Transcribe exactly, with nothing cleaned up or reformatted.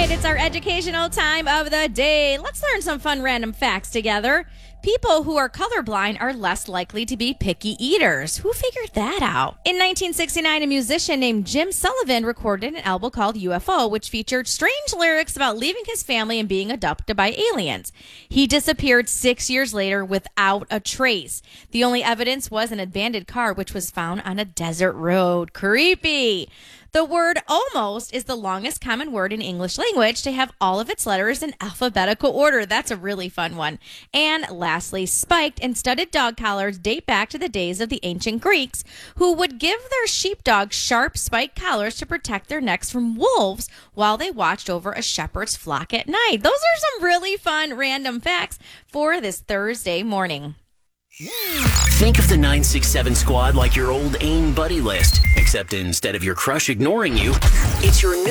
right, it's our educational time of the day. Let's learn some fun random facts together. People who are colorblind are less likely to be picky eaters. Who figured that out? In nineteen sixty-nine, a musician named Jim Sullivan recorded an album called U F O, which featured strange lyrics about leaving his family and being abducted by aliens. He disappeared six years later without a trace. The only evidence was an abandoned car, which was found on a desert road. Creepy. The word almost is the longest common word in English language to have all of its letters in alphabetical order. That's a really fun one. And lastly, spiked and studded dog collars date back to the days of the ancient Greeks, who would give their sheepdogs sharp spiked collars to protect their necks from wolves while they watched over a shepherd's flock at night. Those are some really fun random facts for this Thursday morning. Think of the nine six seven squad like your old AIM buddy list, except instead of your crush ignoring you, it's your